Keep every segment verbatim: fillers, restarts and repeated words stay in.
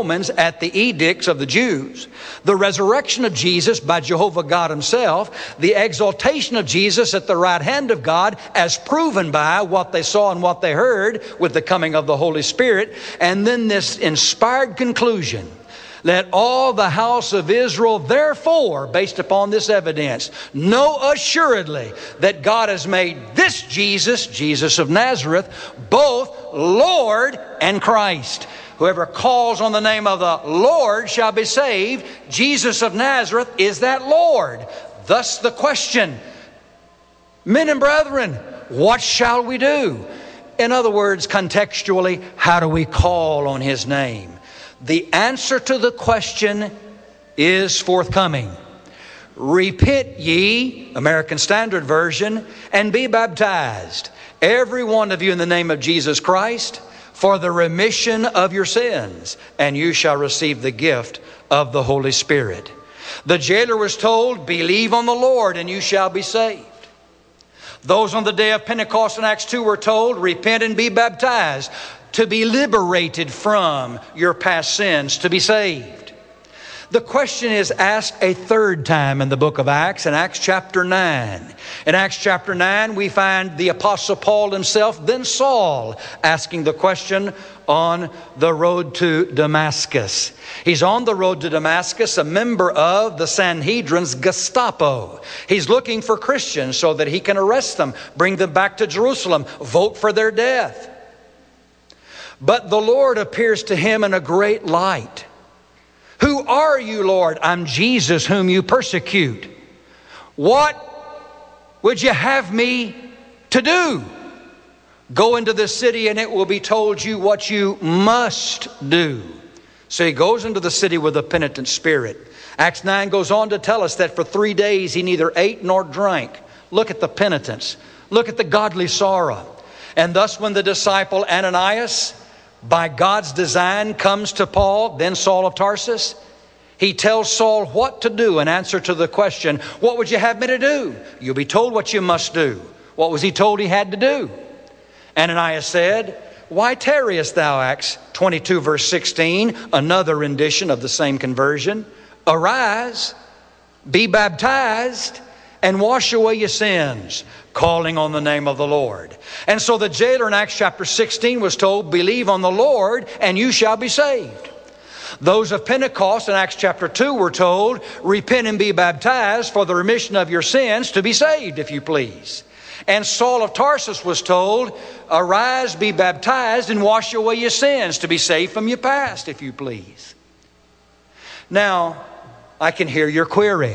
Romans at the edicts of the Jews, the resurrection of Jesus by Jehovah God himself, the exaltation of Jesus at the right hand of God as proven by what they saw and what they heard with the coming of the Holy Spirit, and then this inspired conclusion: let all the house of Israel, therefore, based upon this evidence, know assuredly that God has made this Jesus, Jesus of Nazareth, both Lord and Christ. Whoever calls on the name of the Lord shall be saved. Jesus of Nazareth is that Lord. Thus the question, men and brethren, what shall we do? In other words, contextually, how do we call on his name? The answer to the question is forthcoming. Repent ye, American Standard Version, and be baptized, every one of you, in the name of Jesus Christ, for the remission of your sins, and you shall receive the gift of the Holy Spirit. The jailer was told, believe on the Lord, and you shall be saved. Those on the day of Pentecost in Acts two were told, repent and be baptized, to be liberated from your past sins, to be saved. The question is asked a third time in the book of Acts, in Acts chapter nine. In Acts chapter nine, we find the Apostle Paul himself, then Saul, asking the question on the road to Damascus. He's on the road to Damascus, a member of the Sanhedrin's Gestapo. He's looking for Christians so that he can arrest them, bring them back to Jerusalem, vote for their death. But the Lord appears to him in a great light. Who are you, Lord? I'm Jesus whom you persecute. What would you have me to do? Go into the city and it will be told you what you must do. So he goes into the city with a penitent spirit. Acts nine goes on to tell us that for three days he neither ate nor drank. Look at the penitence. Look at the godly sorrow. And thus when the disciple Ananias, by God's design, comes to Paul, then Saul of Tarsus, he tells Saul what to do in answer to the question, what would you have me to do? You'll be told what you must do. What was he told he had to do? Ananias said, why tarriest thou? Acts twenty-two verse sixteen, another rendition of the same conversion. Arise, be baptized, and wash away your sins, calling on the name of the Lord. And so the jailer in Acts chapter sixteen was told, believe on the Lord and you shall be saved. Those of Pentecost in Acts chapter two were told, repent and be baptized for the remission of your sins, to be saved, if you please. And Saul of Tarsus was told, arise, be baptized, and wash away your sins, to be saved from your past, if you please. Now, I can hear your query.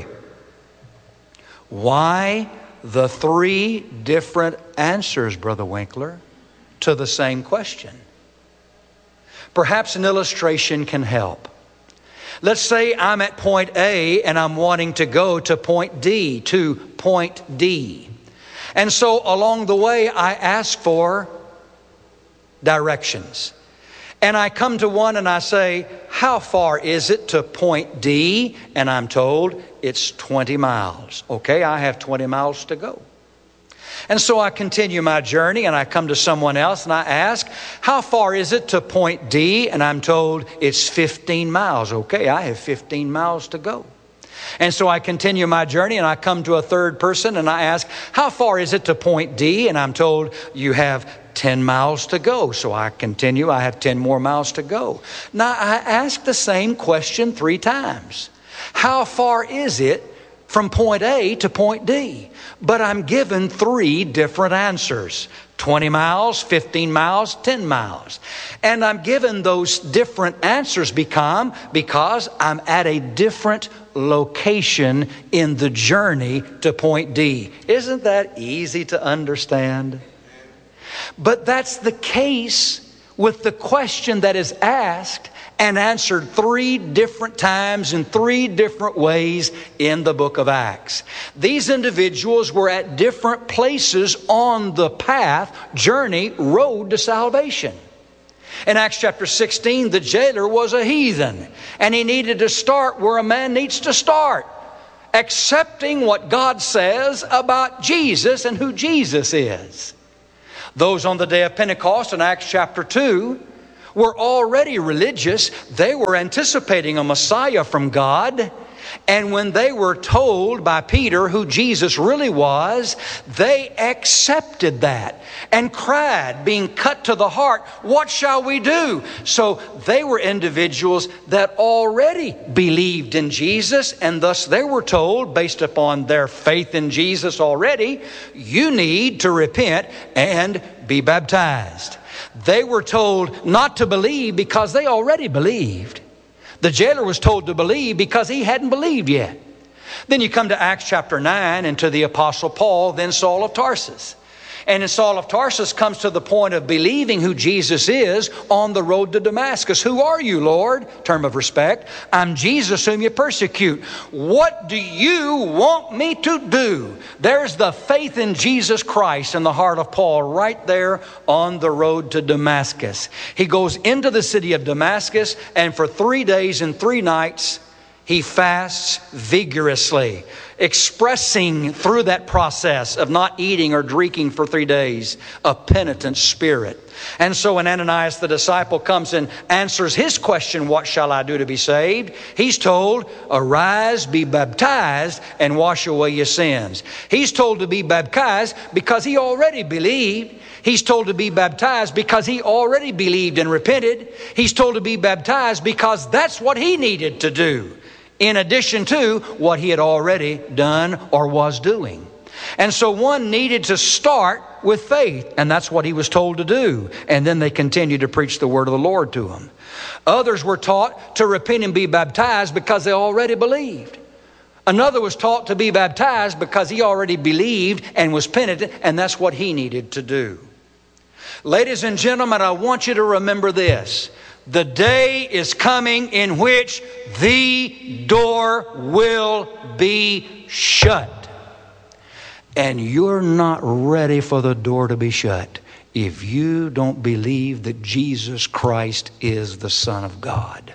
Why the three different answers, Brother Winkler, to the same question? Perhaps an illustration can help. Let's say I'm at point A and I'm wanting to go to point D, to point D. And so along the way, I ask for directions. And I come to one and I say, how far is it to point D? And I'm told it's twenty miles. Okay, I have twenty miles to go. And so I continue my journey and I come to someone else and I ask, how far is it to point D? And I'm told it's fifteen miles. Okay, I have fifteen miles to go. And so I continue my journey and I come to a third person and I ask, how far is it to point D? And I'm told you have ten miles to go. So I continue, I have ten more miles to go. Now I ask the same question three times. How far is it from point A to point D? But I'm given three different answers. twenty miles, fifteen miles, ten miles. And I'm given those different answers become because I'm at a different location in the journey to point D. Isn't that easy to understand? But that's the case with the question that is asked and answered three different times in three different ways in the book of Acts. These individuals were at different places on the path, journey, road to salvation. In Acts chapter sixteen, the jailer was a heathen, and he needed to start where a man needs to start, accepting what God says about Jesus and who Jesus is. Those on the day of Pentecost in Acts chapter two were already religious. They were anticipating a Messiah from God. And when they were told by Peter who Jesus really was, they accepted that and cried, being cut to the heart, "What shall we do?" So they were individuals that already believed in Jesus, and thus they were told, based upon their faith in Jesus already, you need to repent and be baptized. They were told not to believe because they already believed. The jailer was told to believe because he hadn't believed yet. Then you come to Acts chapter nine and to the Apostle Paul, then Saul of Tarsus. And in Saul of Tarsus comes to the point of believing who Jesus is on the road to Damascus. "Who are you, Lord?" Term of respect. "I'm Jesus whom you persecute." "What do you want me to do?" There's the faith in Jesus Christ in the heart of Paul right there on the road to Damascus. He goes into the city of Damascus, and for three days and three nights, he fasts vigorously, expressing through that process of not eating or drinking for three days a penitent spirit. And so when Ananias the disciple comes and answers his question, "What shall I do to be saved?" he's told, "Arise, be baptized, and wash away your sins." He's told to be baptized because he already believed. He's told to be baptized because he already believed and repented. He's told to be baptized because that's what he needed to do, in addition to what he had already done or was doing. And so one needed to start with faith, and that's what he was told to do. And then they continued to preach the word of the Lord to him. Others were taught to repent and be baptized because they already believed. Another was taught to be baptized because he already believed and was penitent, and that's what he needed to do. Ladies and gentlemen, I want you to remember this. The day is coming in which the door will be shut. And you're not ready for the door to be shut if you don't believe that Jesus Christ is the Son of God.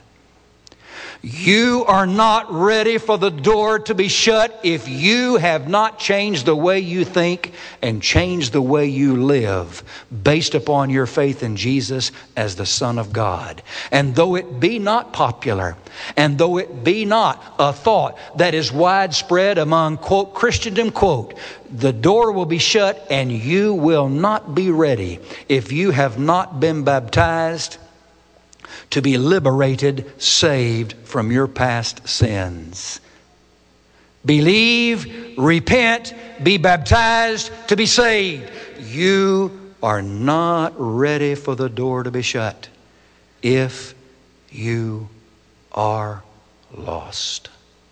You are not ready for the door to be shut if you have not changed the way you think and changed the way you live based upon your faith in Jesus as the Son of God. And though it be not popular, and though it be not a thought that is widespread among, quote, Christendom, quote, the door will be shut and you will not be ready if you have not been baptized to be liberated, saved from your past sins. Believe, repent, be baptized to be saved. You are not ready for the door to be shut if you are lost.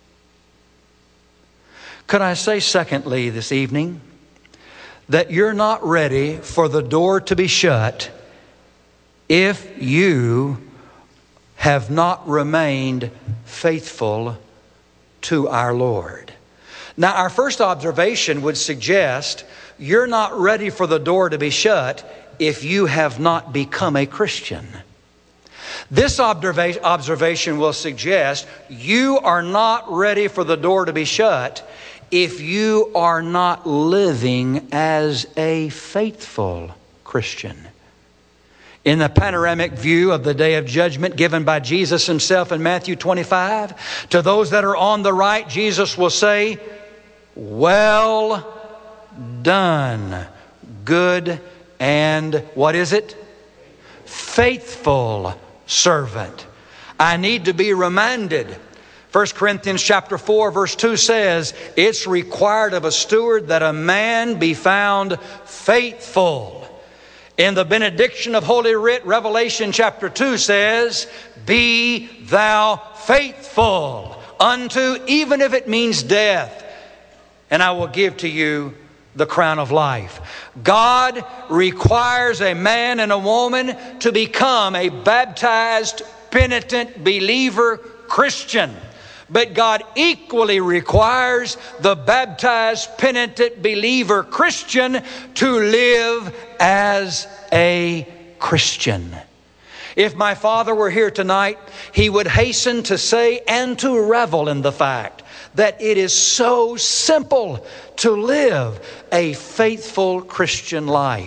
Could I say secondly this evening that you're not ready for the door to be shut if you have not remained faithful to our Lord. Now, our first observation would suggest you're not ready for the door to be shut if you have not become a Christian. This observa- observation will suggest you are not ready for the door to be shut if you are not living as a faithful Christian. In the panoramic view of the day of judgment given by Jesus himself in Matthew twenty-five, to those that are on the right, Jesus will say, "Well done, good and," what is it? "Faithful servant." I need to be reminded. First Corinthians chapter four verse two says, it's required of a steward that a man be found faithful. In the benediction of Holy Writ, Revelation chapter two says, "Be thou faithful unto," even if it means death, "and I will give to you the crown of life." God requires a man and a woman to become a baptized, penitent believer Christian. But God equally requires the baptized, penitent believer Christian to live as a Christian. If my father were here tonight, he would hasten to say and to revel in the fact that it is so simple to live a faithful Christian life.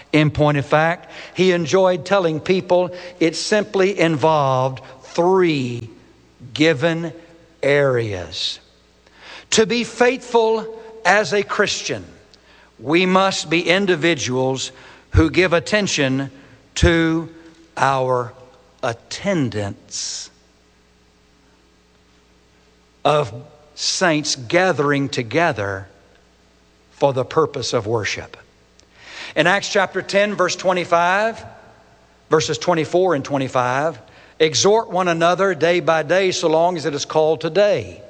In point of fact, he enjoyed telling people it simply involved three given areas. To be faithful as a Christian, we must be individuals who give attention to our attendance of saints gathering together for the purpose of worship. In Acts chapter ten, verse twenty-five, verses twenty-four and twenty-five, exhort one another day by day so long as it is called today.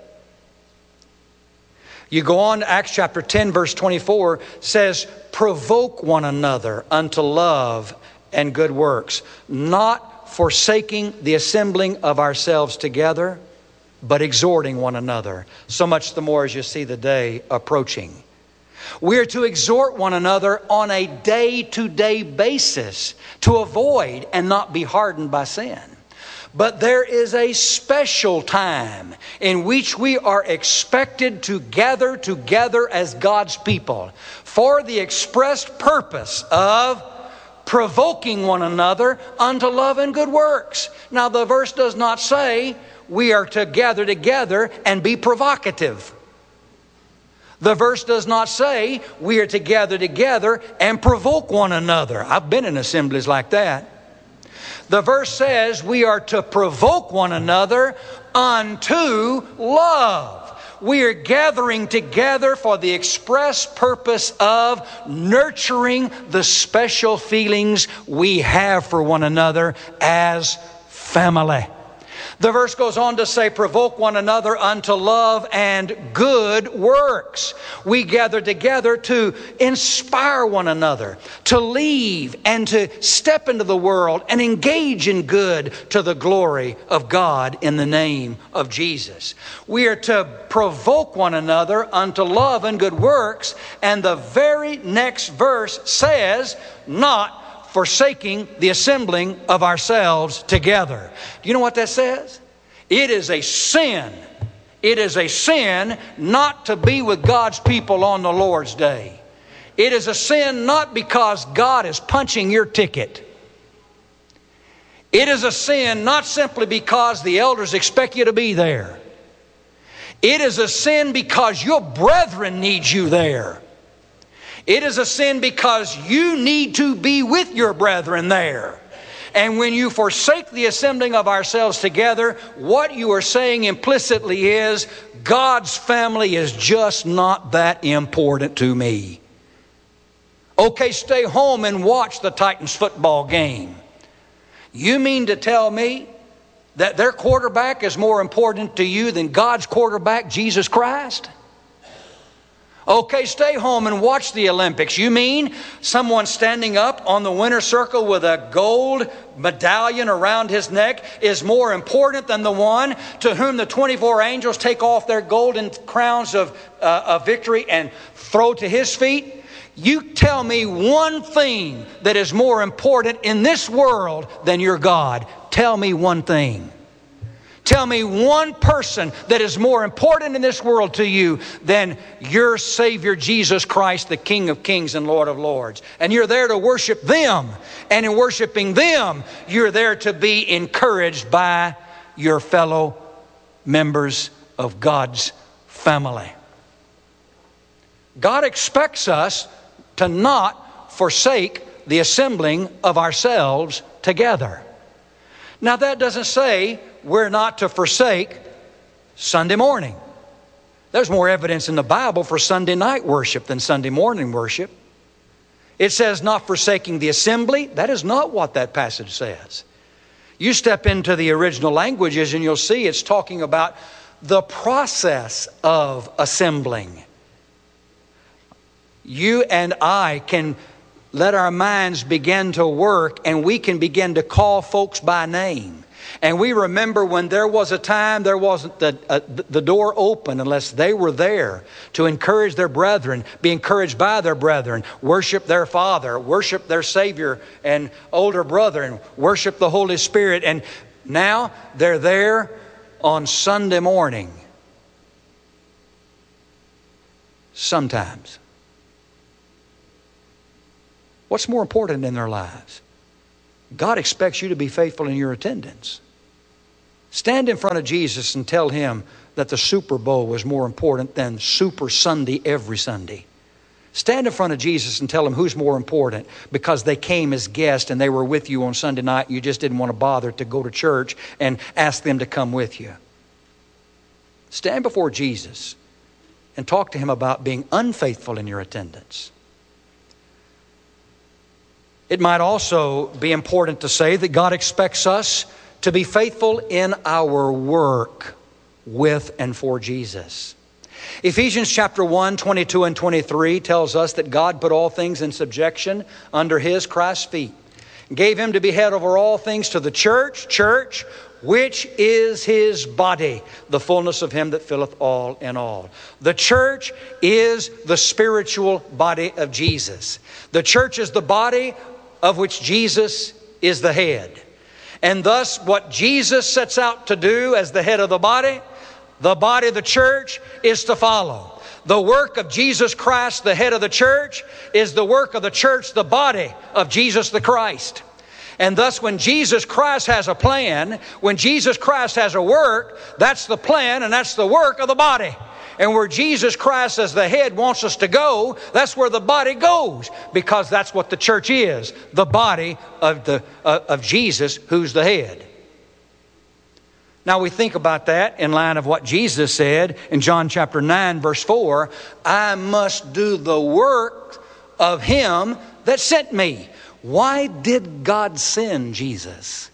You go on to Acts chapter ten, verse twenty-four, says, provoke one another unto love and good works, not forsaking the assembling of ourselves together, but exhorting one another, so much the more as you see the day approaching. We are to exhort one another on a day-to-day basis to avoid and not be hardened by sin. But there is a special time in which we are expected to gather together as God's people for the expressed purpose of provoking one another unto love and good works. Now, the verse does not say we are to gather together and be provocative. The verse does not say we are to gather together and provoke one another. I've been in assemblies like that. The verse says we are to provoke one another unto love. We are gathering together for the express purpose of nurturing the special feelings we have for one another as family. The verse goes on to say, provoke one another unto love and good works. We gather together to inspire one another, to leave and to step into the world and engage in good to the glory of God in the name of Jesus. We are to provoke one another unto love and good works. And the very next verse says, not forsaking the assembling of ourselves together. Do you know what that says? It is a sin. It is a sin not to be with God's people on the Lord's day. It is a sin not because God is punching your ticket. It is a sin not simply because the elders expect you to be there. It is a sin because your brethren need you there. It is a sin because you need to be with your brethren there. And when you forsake the assembling of ourselves together, what you are saying implicitly is, God's family is just not that important to me. Okay, stay home and watch the Titans football game. You mean to tell me that their quarterback is more important to you than God's quarterback, Jesus Christ? Okay, stay home and watch the Olympics. You mean someone standing up on the winner's circle with a gold medallion around his neck is more important than the one to whom the twenty-four angels take off their golden crowns of, uh, of victory and throw to his feet? You tell me one thing that is more important in this world than your God. Tell me one thing. Tell me one person that is more important in this world to you than your Savior Jesus Christ, the King of Kings and Lord of Lords. And you're there to worship them. And in worshiping them, you're there to be encouraged by your fellow members of God's family. God expects us to not forsake the assembling of ourselves together. Now, that doesn't say we're not to forsake Sunday morning. There's more evidence in the Bible for Sunday night worship than Sunday morning worship. It says not forsaking the assembly. That is not what that passage says. You step into the original languages and you'll see it's talking about the process of assembling. You and I can let our minds begin to work and we can begin to call folks by name. And we remember when there was a time there wasn't the, uh, the door open unless they were there to encourage their brethren, be encouraged by their brethren, worship their Father, worship their Savior and older brother, and worship the Holy Spirit. And now they're there on Sunday morning. Sometimes. What's more important in their lives? God expects you to be faithful in your attendance. Stand in front of Jesus and tell Him that the Super Bowl was more important than Super Sunday every Sunday. Stand in front of Jesus and tell Him who's more important, because they came as guests and they were with you on Sunday night and you just didn't want to bother to go to church and ask them to come with you. Stand before Jesus and talk to Him about being unfaithful in your attendance. It might also be important to say that God expects us to be faithful in our work with and for Jesus. Ephesians chapter one, twenty-two and twenty-three tells us that God put all things in subjection under His, Christ's feet, and gave Him to be head over all things to the church, church, which is His body, the fullness of Him that filleth all in all. The church is the spiritual body of Jesus. The church is the body of which Jesus is the head. And thus, what Jesus sets out to do as the head of the body, the body of the church is to follow. The work of Jesus Christ, the head of the church, is the work of the church, the body of Jesus the Christ. And thus, when Jesus Christ has a plan, when Jesus Christ has a work, that's the plan and that's the work of the body. And where Jesus Christ as the head wants us to go, that's where the body goes, because that's what the church is, the body of, the, uh, of Jesus, who's the head. Now we think about that in line of what Jesus said in John chapter nine, verse four, I must do the work of Him that sent me. Why did God send Jesus?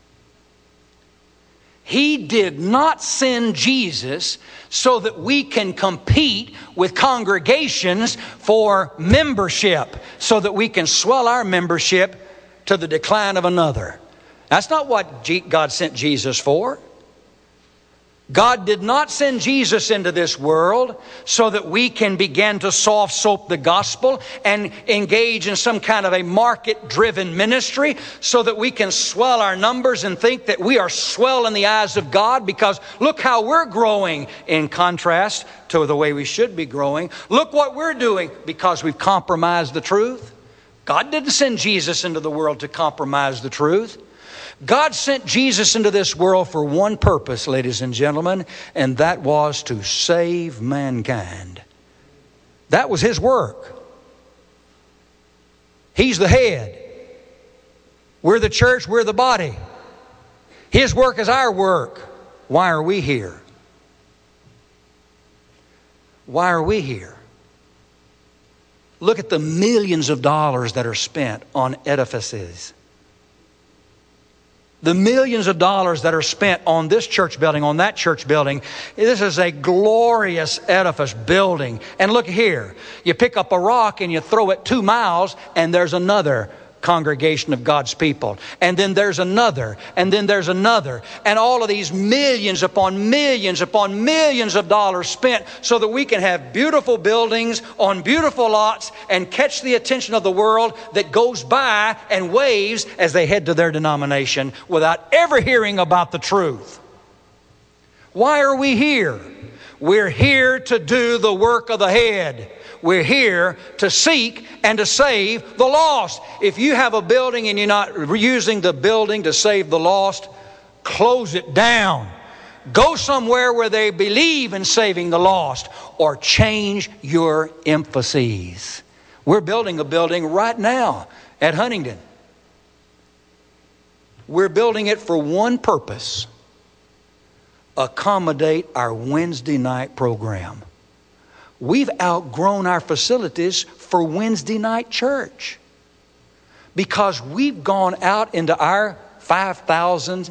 He did not send Jesus so that we can compete with congregations for membership, so that we can swell our membership to the decline of another. That's not what God sent Jesus for. God did not send Jesus into this world so that we can begin to soft soap the gospel and engage in some kind of a market-driven ministry so that we can swell our numbers and think that we are swell in the eyes of God because look how we're growing in contrast to the way we should be growing. Look what we're doing because we've compromised the truth. God didn't send Jesus into the world to compromise the truth. God sent Jesus into this world for one purpose, ladies and gentlemen, and that was to save mankind. That was His work. He's the head. We're the church, we're the body. His work is our work. Why are we here? Why are we here? Look at the millions of dollars that are spent on edifices. The millions of dollars that are spent on this church building, on that church building. This is a glorious edifice building. And look here, you pick up a rock and you throw it two miles and there's another congregation of God's people. And then there's another, and then there's another. And all of these millions upon millions upon millions of dollars spent so that we can have beautiful buildings on beautiful lots and catch the attention of the world that goes by and waves as they head to their denomination without ever hearing about the truth. Why are we here? We're here to do the work of the head. We're here to seek and to save the lost. If you have a building and you're not using the building to save the lost, close it down. Go somewhere where they believe in saving the lost, or change your emphases. We're building a building right now at Huntington. We're building it for one purpose: accommodate our Wednesday night program. We've outgrown our facilities for Wednesday night church because we've gone out into our five thousand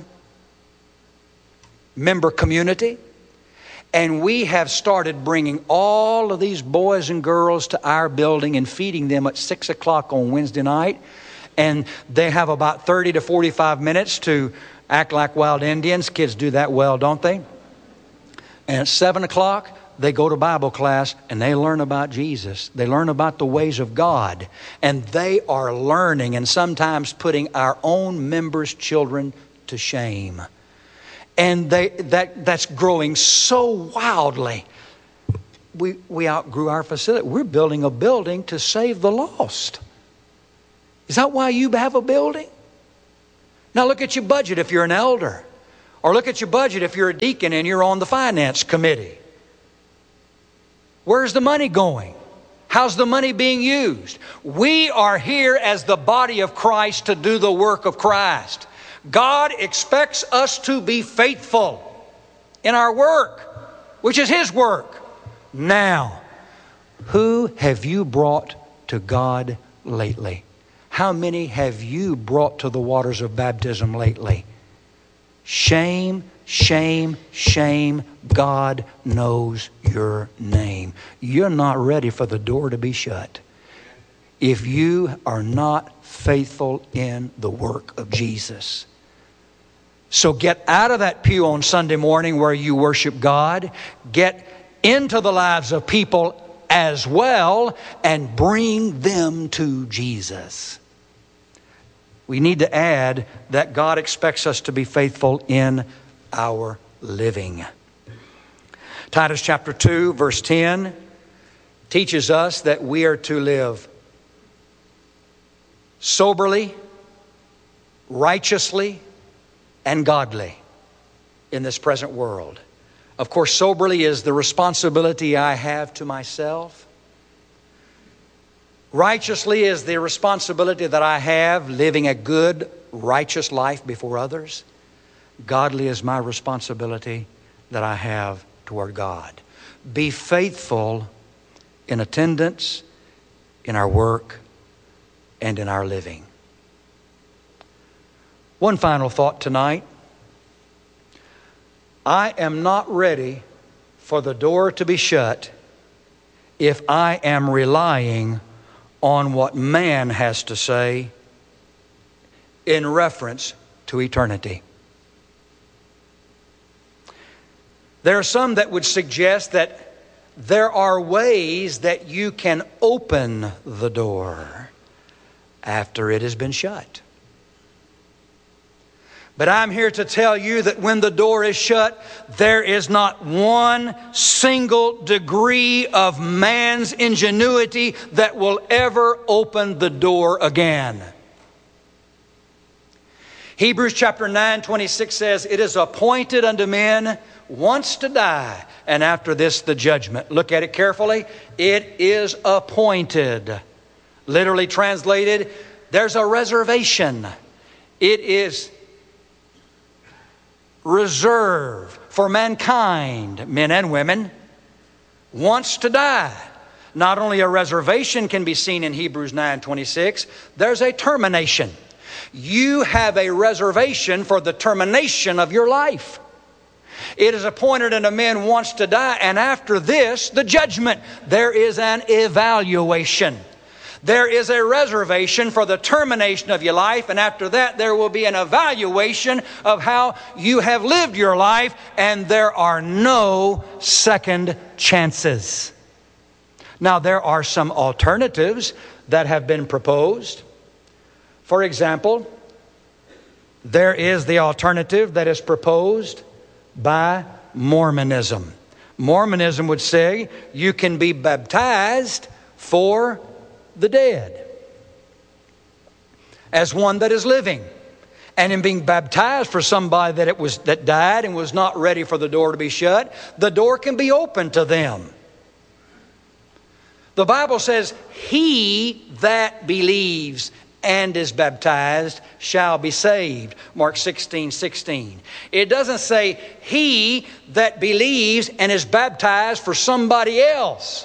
member community and we have started bringing all of these boys and girls to our building and feeding them at six o'clock on Wednesday night. And they have about thirty to forty-five minutes to act like wild Indians. Kids do that well, don't they? And at seven o'clock, they go to Bible class and they learn about Jesus. They learn about the ways of God. And they are learning and sometimes putting our own members' children to shame. And they that that's growing so wildly. We, we outgrew our facility. We're building a building to save the lost. Is that why you have a building? Now look at your budget if you're an elder. Or look at your budget if you're a deacon and you're on the finance committee. Where's the money going? How's the money being used? We are here as the body of Christ to do the work of Christ. God expects us to be faithful in our work, which is His work. Now, who have you brought to God lately? How many have you brought to the waters of baptism lately? Shame, shame, shame. God knows your name. You're not ready for the door to be shut if you are not faithful in the work of Jesus. So get out of that pew on Sunday morning where you worship God. Get into the lives of people as well and bring them to Jesus. We need to add that God expects us to be faithful in our living. Titus chapter two, verse ten teaches us that we are to live soberly, righteously, and godly in this present world. Of course, soberly is the responsibility I have to myself. Righteously is the responsibility that I have living a good, righteous life before others. Godly is my responsibility that I have toward God. Be faithful in attendance, in our work, and in our living. One final thought tonight. I am not ready for the door to be shut if I am relying on what man has to say in reference to eternity. There are some that would suggest that there are ways that you can open the door after it has been shut. But I'm here to tell you that when the door is shut, there is not one single degree of man's ingenuity that will ever open the door again. Hebrews chapter nine, twenty-six says, "It is appointed unto men once to die, and after this the judgment." Look at it carefully. It is appointed. Literally translated, there's a reservation. It is reserved for mankind, men and women, once to die. Not only a reservation can be seen in Hebrews nine twenty-six, there's a termination. You have a reservation for the termination of your life. It is appointed unto men once to die, and after this, the judgment. There is an evaluation. There is a reservation for the termination of your life, and after that there will be an evaluation of how you have lived your life, and there are no second chances. Now, there are some alternatives that have been proposed. For example, there is the alternative that is proposed by Mormonism. Mormonism would say you can be baptized for the dead as one that is living, and in being baptized for somebody that it was that died and was not ready for the door to be shut, the door can be opened to them. The Bible says, "He that believes and is baptized shall be saved." Mark sixteen sixteen. It doesn't say he that believes and is baptized for somebody else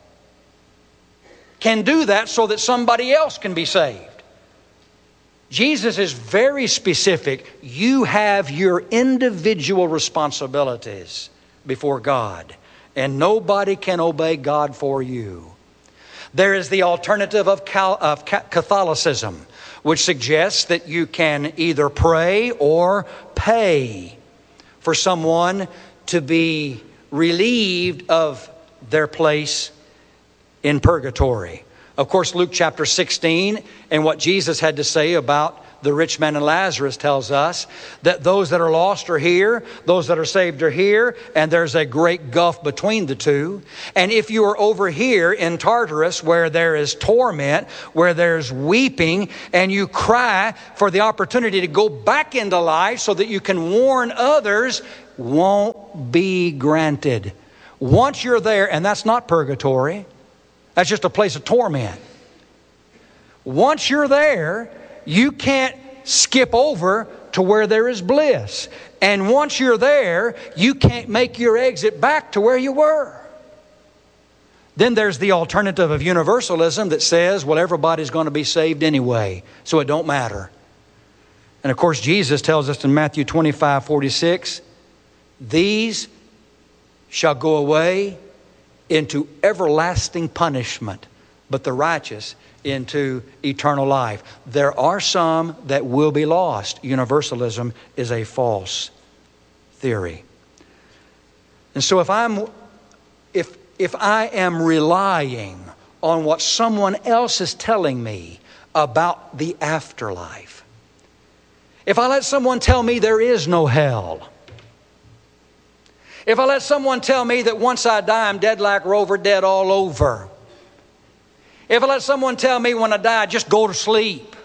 can do that so that somebody else can be saved. Jesus is very specific. You have your individual responsibilities before God, and nobody can obey God for you. There is the alternative of, Cal- of Catholicism, which suggests that you can either pray or pay for someone to be relieved of their place in purgatory. Of course, Luke chapter sixteen and what Jesus had to say about the rich man and Lazarus tells us that those that are lost are here, those that are saved are here, and there's a great gulf between the two. And if you are over here in Tartarus where there is torment, where there's weeping, and you cry for the opportunity to go back into life so that you can warn others, won't be granted. Once you're there, and that's not purgatory, that's just a place of torment. Once you're there, you can't skip over to where there is bliss. And once you're there, you can't make your exit back to where you were. Then there's the alternative of universalism that says, well, everybody's going to be saved anyway, so it don't matter. And of course, Jesus tells us in Matthew twenty-five forty-six, these shall go away into everlasting punishment, but the righteous into eternal life. There are some that will be lost. Universalism is a false theory. And so if I'm if if I am relying on what someone else is telling me about the afterlife, if I let someone tell me there is no hell, if I let someone tell me that once I die I'm dead like Rover, dead all over, if I let someone tell me when I die, just go to sleep.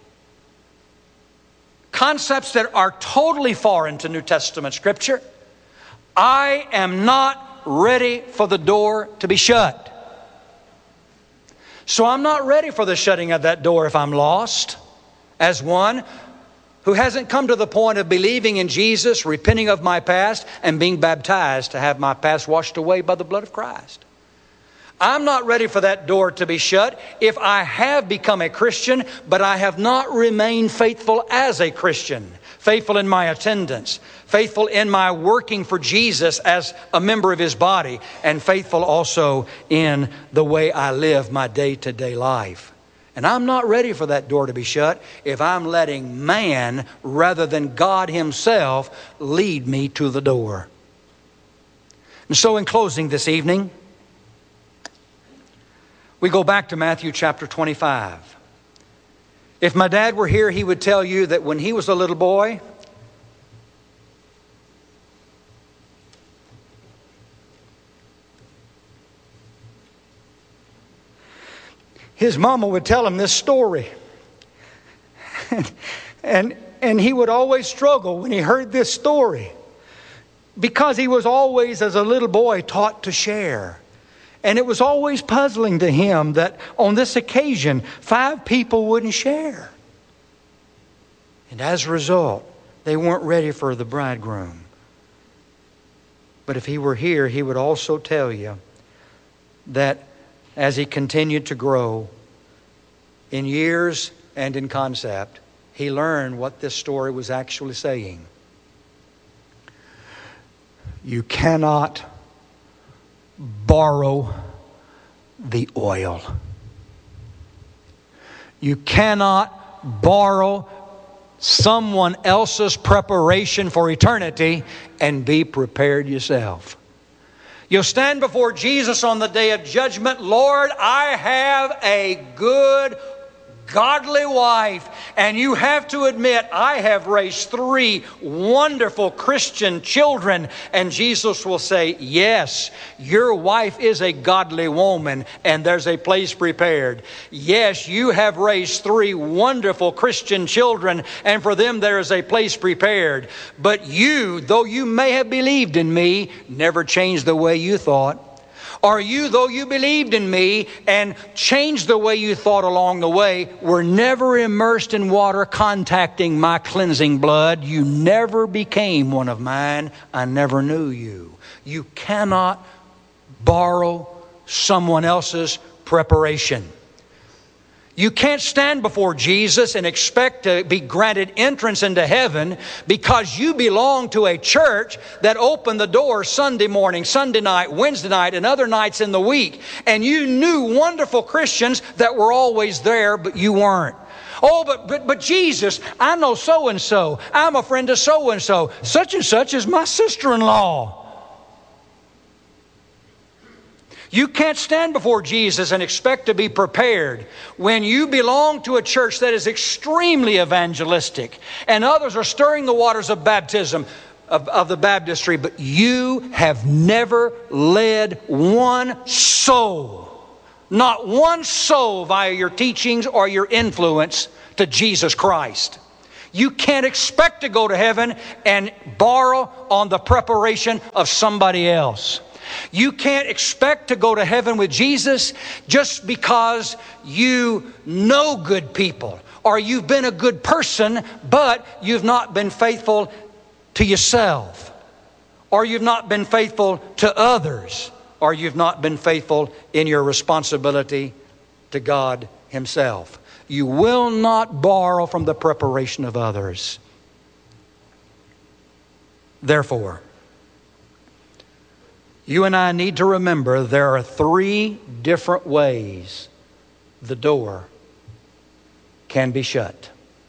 Concepts that are totally foreign to New Testament Scripture. I am not ready for the door to be shut. So I'm not ready for the shutting of that door if I'm lost. As one who hasn't come to the point of believing in Jesus, repenting of my past, and being baptized to have my past washed away by the blood of Christ. I'm not ready for that door to be shut if I have become a Christian, but I have not remained faithful as a Christian. Faithful in my attendance, faithful in my working for Jesus as a member of His body, and faithful also in the way I live my day-to-day life. And I'm not ready for that door to be shut if I'm letting man, rather than God Himself, lead me to the door. And so in closing this evening, we go back to Matthew chapter twenty-five. If my dad were here, he would tell you that when he was a little boy, his mama would tell him this story. and, and, and he would always struggle when he heard this story, because he was always, as a little boy, taught to share. And it was always puzzling to him that on this occasion, five people wouldn't share. And as a result, they weren't ready for the bridegroom. But if he were here, he would also tell you that as he continued to grow in years and in concept, he learned what this story was actually saying. You cannot borrow the oil. You cannot borrow someone else's preparation for eternity and be prepared yourself. You'll stand before Jesus on the day of judgment. Lord, I have a good, godly wife. And you have to admit, I have raised three wonderful Christian children. And Jesus will say, yes, your wife is a godly woman and there's a place prepared. Yes, you have raised three wonderful Christian children and for them there is a place prepared. But you, though you may have believed in me, never changed the way you thought. Or you, though you believed in me and changed the way you thought along the way, were never immersed in water contacting my cleansing blood. You never became one of mine. I never knew you. You cannot borrow someone else's preparation. You can't stand before Jesus and expect to be granted entrance into heaven because you belong to a church that opened the door Sunday morning, Sunday night, Wednesday night, and other nights in the week. And you knew wonderful Christians that were always there, but you weren't. Oh, but, but, but Jesus, I know so-and-so. I'm a friend of so-and-so. Such and such is my sister-in-law. You can't stand before Jesus and expect to be prepared when you belong to a church that is extremely evangelistic and others are stirring the waters of baptism, of, of the baptistry, but you have never led one soul, not one soul via your teachings or your influence to Jesus Christ. You can't expect to go to heaven and borrow on the preparation of somebody else. You can't expect to go to heaven with Jesus just because you know good people or you've been a good person, but you've not been faithful to yourself, or you've not been faithful to others, or you've not been faithful in your responsibility to God Himself. You will not borrow from the preparation of others. Therefore, you and I need to remember there are three different ways the door can be shut.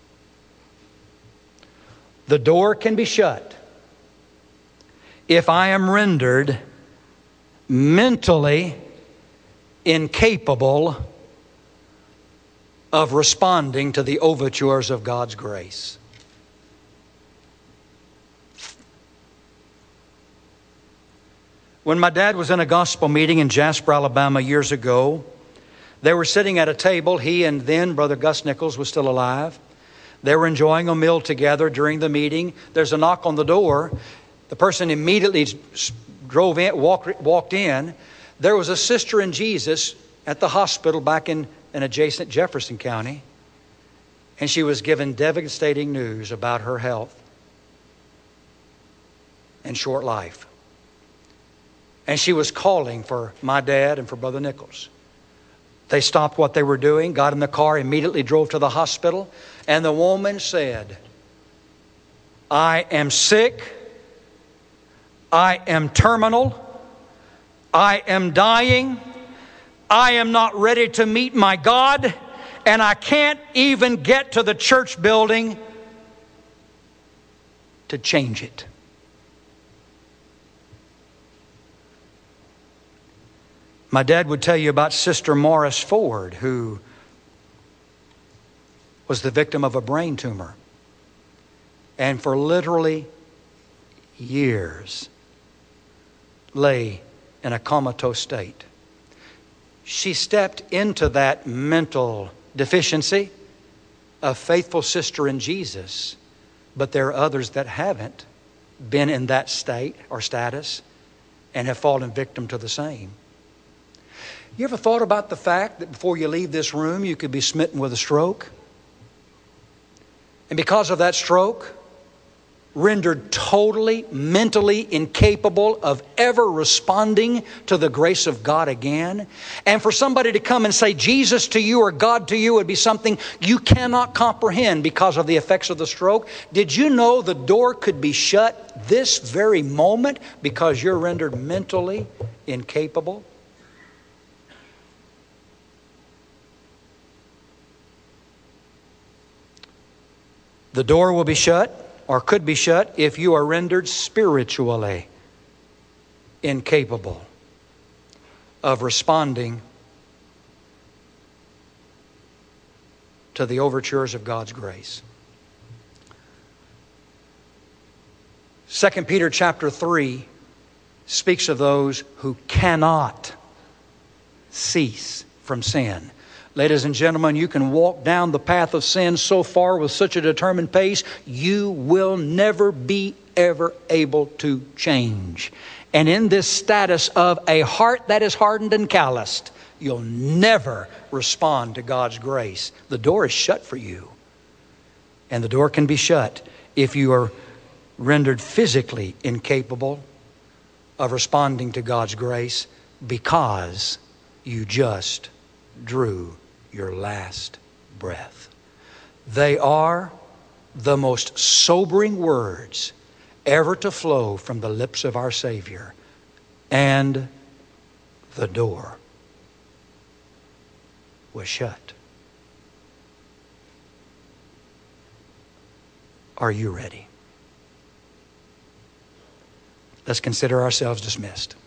The door can be shut if I am rendered mentally incapable of responding to the overtures of God's grace. When my dad was in a gospel meeting in Jasper, Alabama years ago, they were sitting at a table. He and then Brother Gus Nichols was still alive. They were enjoying a meal together during the meeting. There's a knock on the door. The person immediately drove in, walked, walked in. There was a sister in Jesus at the hospital back in, in adjacent Jefferson County. And she was given devastating news about her health and short life. And she was calling for my dad and for Brother Nichols. They stopped what they were doing, got in the car, immediately drove to the hospital. And the woman said, I am sick. I am terminal. I am dying. I am not ready to meet my God. And I can't even get to the church building to change it. My dad would tell you about Sister Morris Ford, who was the victim of a brain tumor. And for literally years lay in a comatose state. She stepped into that mental deficiency, a faithful sister in Jesus. But there are others that haven't been in that state or status and have fallen victim to the same. You ever thought about the fact that before you leave this room, you could be smitten with a stroke? And because of that stroke, rendered totally mentally incapable of ever responding to the grace of God again. And for somebody to come and say Jesus to you or God to you would be something you cannot comprehend because of the effects of the stroke. Did you know the door could be shut this very moment because you're rendered mentally incapable? The door will be shut, or could be shut, if you are rendered spiritually incapable of responding to the overtures of God's grace. Second Peter chapter three speaks of those who cannot cease from sin. Ladies and gentlemen, you can walk down the path of sin so far with such a determined pace, you will never be ever able to change. And in this status of a heart that is hardened and calloused, you'll never respond to God's grace. The door is shut for you. And the door can be shut if you are rendered physically incapable of responding to God's grace because you just drew your last breath. They are the most sobering words ever to flow from the lips of our Savior. And the door was shut. Are you ready? Let's consider ourselves dismissed.